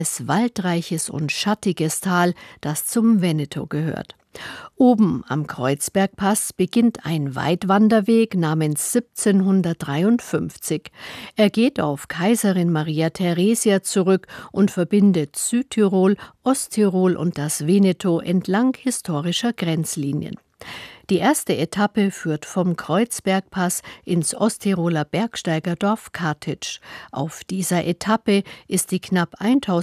waldreiches und schattiges Tal, das zum Veneto gehört. Oben am Kreuzbergpass beginnt ein Weitwanderweg namens 1753. Er geht auf Kaiserin Maria Theresia zurück und verbindet Südtirol, Osttirol und das Veneto entlang historischer Grenzlinien. Die erste Etappe führt vom Kreuzbergpass ins Osttiroler Bergsteigerdorf Kartitsch. Auf dieser Etappe ist die knapp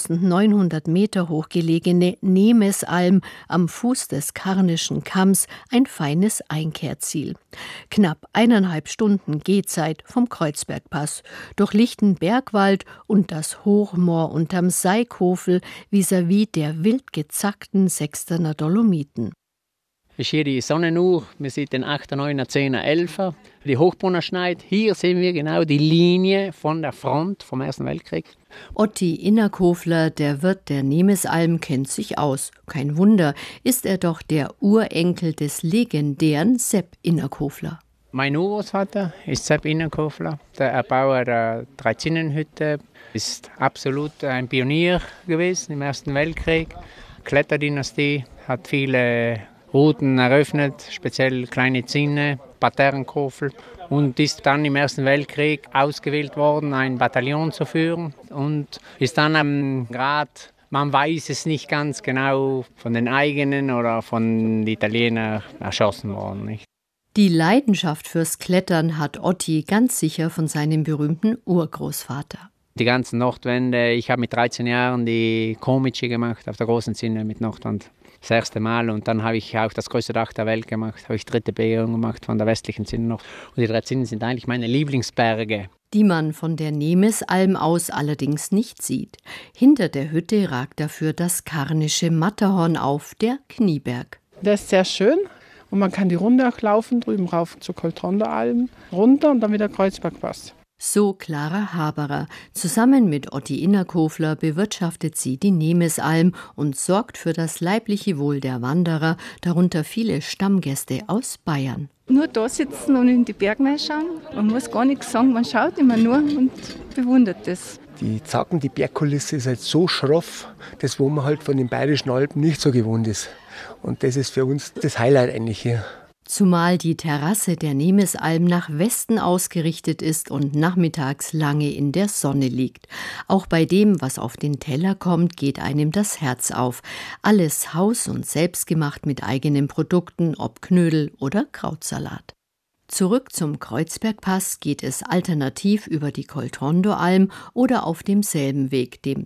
1900 Meter hoch gelegene Nemesalm am Fuß des Karnischen Kamms ein feines Einkehrziel. Knapp 1,5 Stunden Gehzeit vom Kreuzbergpass durch lichten Bergwald und das Hochmoor unterm Seikofel vis-à-vis der wild gezackten Sechsterner Dolomiten. Ist hier die Sonnenuhr, wir sehen den 8., 9., 10., 11., die Hochbrunner Schneid. Hier sehen wir genau die Linie von der Front vom Ersten Weltkrieg. Otti Innerkofler, der Wirt der Nemesalm, kennt sich aus. Kein Wunder, ist er doch der Urenkel des legendären Sepp Innerkofler. Mein Urgroßvater ist Sepp Innerkofler, der Erbauer der Dreizinnenhütte, ist absolut ein Pionier gewesen im Ersten Weltkrieg. Kletterdynastie, hat viele Routen eröffnet, speziell kleine Zinne, Paternkofel, und ist dann im Ersten Weltkrieg ausgewählt worden, ein Bataillon zu führen, und ist dann am Grad, man weiß es nicht ganz genau, von den eigenen oder von den Italienern erschossen worden. Nicht? Die Leidenschaft fürs Klettern hat Otti ganz sicher von seinem berühmten Urgroßvater. Die ganzen Nordwände, ich habe mit 13 Jahren die Komici gemacht auf der großen Zinne mit Nordwand. Das erste Mal, und dann habe ich auch das größte Dach der Welt gemacht, habe ich 3. Begehung gemacht von der westlichen Zinne noch. Und die 3 Zinnen sind eigentlich meine Lieblingsberge. Die man von der Nemesalm aus allerdings nicht sieht. Hinter der Hütte ragt dafür das Karnische Matterhorn auf, der Knieberg. Der ist sehr schön und man kann die Runde auch laufen, drüben rauf zur Coltronderalm, runter und dann wieder Kreuzbergpass. So Clara Haberer. Zusammen mit Otti Innerkofler bewirtschaftet sie die Nemesalm und sorgt für das leibliche Wohl der Wanderer, darunter viele Stammgäste aus Bayern. Nur da sitzen und in die Berge schauen. Man muss gar nichts sagen, man schaut immer nur und bewundert es. Die Zacken, die Bergkulisse ist halt so schroff, das wo man halt von den Bayerischen Alpen nicht so gewohnt ist. Und das ist für uns das Highlight eigentlich hier. Zumal die Terrasse der Nemesalm nach Westen ausgerichtet ist und nachmittags lange in der Sonne liegt. Auch bei dem, was auf den Teller kommt, geht einem das Herz auf. Alles haus- und selbstgemacht mit eigenen Produkten, ob Knödel oder Krautsalat. Zurück zum Kreuzbergpass geht es alternativ über die Coltronderalm oder auf demselben Weg, dem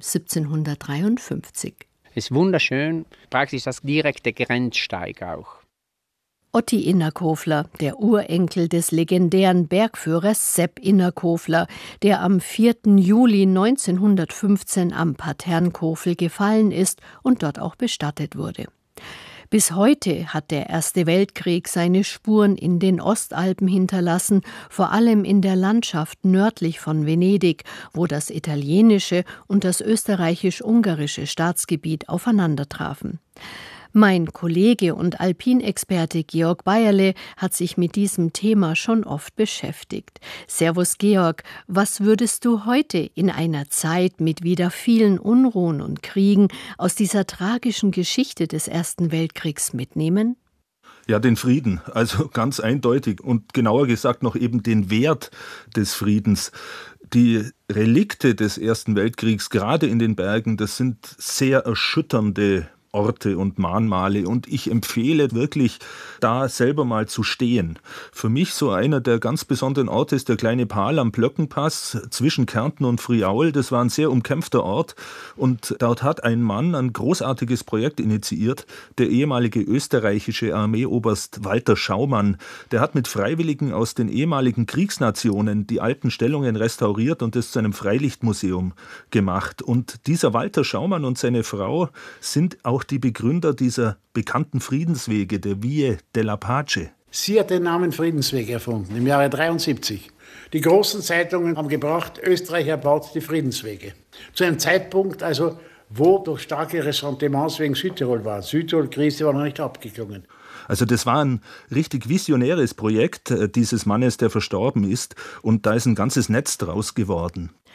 1753. Ist wunderschön, praktisch das direkte Grenzsteig auch. Otti Innerkofler, der Urenkel des legendären Bergführers Sepp Innerkofler, der am 4. Juli 1915 am Paternkofel gefallen ist und dort auch bestattet wurde. Bis heute hat der Erste Weltkrieg seine Spuren in den Ostalpen hinterlassen, vor allem in der Landschaft nördlich von Venedig, wo das italienische und das österreichisch-ungarische Staatsgebiet aufeinandertrafen. Mein Kollege und Alpinexperte Georg Bayerle hat sich mit diesem Thema schon oft beschäftigt. Servus Georg, was würdest du heute in einer Zeit mit wieder vielen Unruhen und Kriegen aus dieser tragischen Geschichte des Ersten Weltkriegs mitnehmen? Ja, den Frieden, also ganz eindeutig und genauer gesagt noch eben den Wert des Friedens. Die Relikte des Ersten Weltkriegs, gerade in den Bergen, das sind sehr erschütternde Orte und Mahnmale, und ich empfehle wirklich, da selber mal zu stehen. Für mich so einer der ganz besonderen Orte ist der kleine Pal am Plöckenpass zwischen Kärnten und Friaul. Das war ein sehr umkämpfter Ort, und dort hat ein Mann ein großartiges Projekt initiiert, der ehemalige österreichische Armeeoberst Walter Schaumann. Der hat mit Freiwilligen aus den ehemaligen Kriegsnationen die alten Stellungen restauriert und das zu einem Freilichtmuseum gemacht. Und dieser Walter Schaumann und seine Frau sind auch die Begründer dieser bekannten Friedenswege, der Vie della Pace. Sie hat den Namen Friedensweg erfunden, im Jahre 1973. Die großen Zeitungen haben gebracht, Österreich erbaut die Friedenswege. Zu einem Zeitpunkt, also, wo durch starke Ressentiments wegen Südtirol war. Südtirol-Krise war noch nicht abgeklungen. Also das war ein richtig visionäres Projekt dieses Mannes, der verstorben ist, und da ist ein ganzes Netz draus geworden.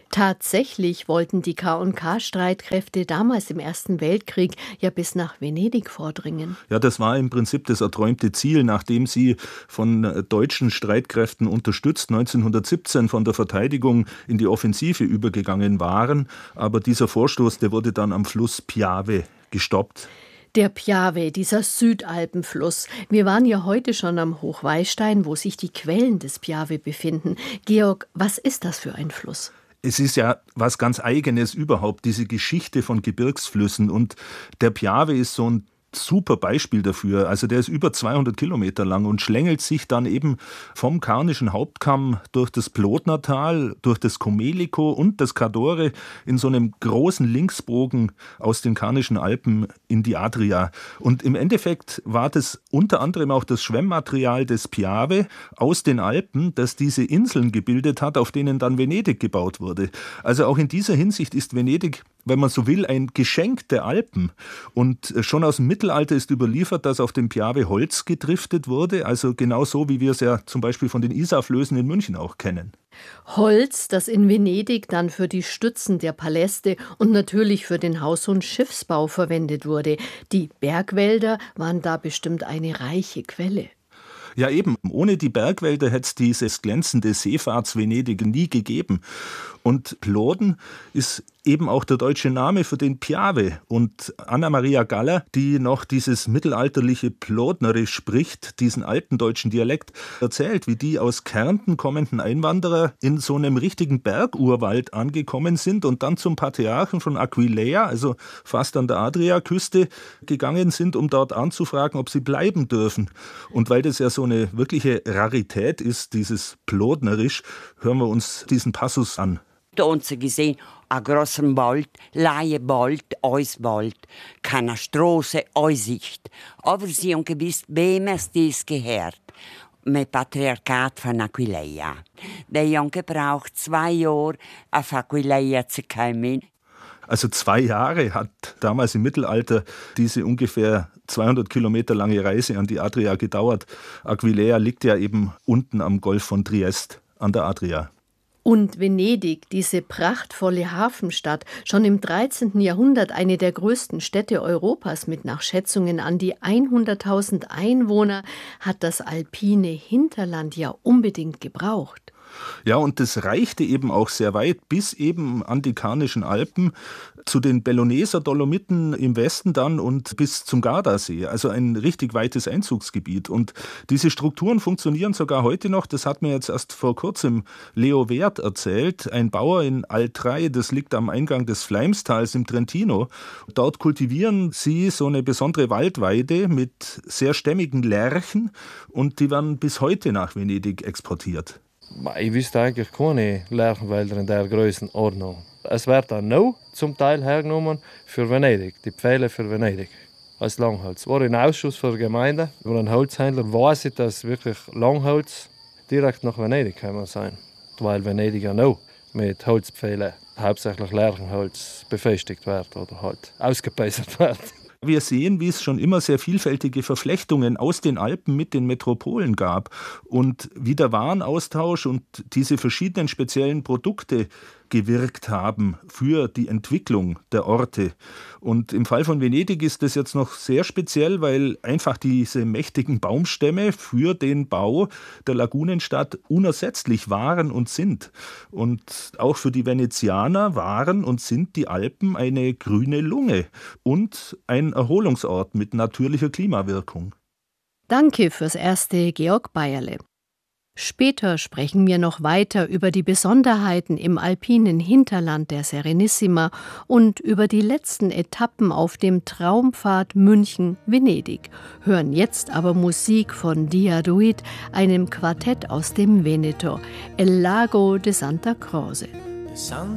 Tatsächlich wollten die K&K-Streitkräfte damals im Ersten Weltkrieg ja bis nach Venedig vordringen. Ja, das war im Prinzip das erträumte Ziel, nachdem sie von deutschen Streitkräften unterstützt 1917 von der Verteidigung in die Offensive übergegangen waren. Aber dieser Vorstoß, der wurde dann am Fluss Piave gestoppt. Der Piave, dieser Südalpenfluss. Wir waren ja heute schon am Hochweißstein, wo sich die Quellen des Piave befinden. Georg, was ist das für ein Fluss? Es ist ja was ganz Eigenes überhaupt, diese Geschichte von Gebirgsflüssen. Und der Piave ist so ein super Beispiel dafür. Also der ist über 200 Kilometer lang und schlängelt sich dann eben vom Karnischen Hauptkamm durch das Plotnertal, durch das Comelico und das Cadore in so einem großen Linksbogen aus den Karnischen Alpen in die Adria. Und im Endeffekt war das unter anderem auch das Schwemmmaterial des Piave aus den Alpen, das diese Inseln gebildet hat, auf denen dann Venedig gebaut wurde. Also auch in dieser Hinsicht ist Venedig, wenn man so will, ein Geschenk der Alpen. Und schon aus dem Mittelalter ist überliefert, dass auf dem Piave Holz gedriftet wurde, also genau so, wie wir es ja zum Beispiel von den Isarflößen in München auch kennen. Holz, das in Venedig dann für die Stützen der Paläste und natürlich für den Haus- und Schiffsbau verwendet wurde. Die Bergwälder waren da bestimmt eine reiche Quelle. Ja eben, ohne die Bergwälder hätte es dieses glänzende Seefahrts-Venedig nie gegeben. Und Ploden ist eben auch der deutsche Name für den Piave. Und Anna-Maria Galler, die noch dieses mittelalterliche Plodnerisch spricht, diesen alten deutschen Dialekt, erzählt, wie die aus Kärnten kommenden Einwanderer in so einem richtigen Bergurwald angekommen sind und dann zum Patriarchen von Aquileia, also fast an der Adriaküste, gegangen sind, um dort anzufragen, ob sie bleiben dürfen. Und weil das ja so eine wirkliche Rarität ist, dieses Plodnerisch, hören wir uns diesen Passus an. Da haben sie gesehen, ein grosser Wald, Laienwald, Eiswald, keine Straße, Aussicht. Aber sie haben gewusst, wem es das gehört. Mit Patriarchat von Aquileia. Die haben gebraucht 2 Jahre, auf Aquileia zu kommen. Also 2 Jahre hat damals im Mittelalter diese ungefähr 200 Kilometer lange Reise an die Adria gedauert. Aquileia liegt ja eben unten am Golf von Triest an der Adria. Und Venedig, diese prachtvolle Hafenstadt, schon im 13. Jahrhundert eine der größten Städte Europas mit nach Schätzungen an die 100.000 Einwohner, hat das alpine Hinterland ja unbedingt gebraucht. Ja, und das reichte eben auch sehr weit bis eben an die Karnischen Alpen, zu den Belloneser Dolomiten im Westen dann und bis zum Gardasee. Also ein richtig weites Einzugsgebiet. Und diese Strukturen funktionieren sogar heute noch. Das hat mir jetzt erst vor kurzem Leo Wert erzählt, ein Bauer in Altrei, das liegt am Eingang des Fleimstals im Trentino. Dort kultivieren sie so eine besondere Waldweide mit sehr stämmigen Lärchen und die werden bis heute nach Venedig exportiert. Ich wüsste eigentlich keine Lärchenwälder in der Größenordnung. Es wird dann noch zum Teil hergenommen für Venedig, die Pfähle für Venedig als Langholz. Es war ein Ausschuss für die Gemeinde, wo ein Holzhändler weiß, dass wirklich Langholz direkt nach Venedig kommen sein. Weil Venedig ja noch mit Holzpfählen, hauptsächlich Lärchenholz, befestigt wird oder halt ausgepeisert wird. Wir sehen, wie es schon immer sehr vielfältige Verflechtungen aus den Alpen mit den Metropolen gab und wie der Warenaustausch und diese verschiedenen speziellen Produkte gewirkt haben für die Entwicklung der Orte. Und im Fall von Venedig ist das jetzt noch sehr speziell, weil einfach diese mächtigen Baumstämme für den Bau der Lagunenstadt unersetzlich waren und sind. Und auch für die Venezianer waren und sind die Alpen eine grüne Lunge und ein Erholungsort mit natürlicher Klimawirkung. Danke fürs Erste, Georg Bayerle. Später sprechen wir noch weiter über die Besonderheiten im alpinen Hinterland der Serenissima und über die letzten Etappen auf dem Traumpfad München-Venedig. Hören jetzt aber Musik von Diaduit, einem Quartett aus dem Veneto, El Lago de Santa Croce.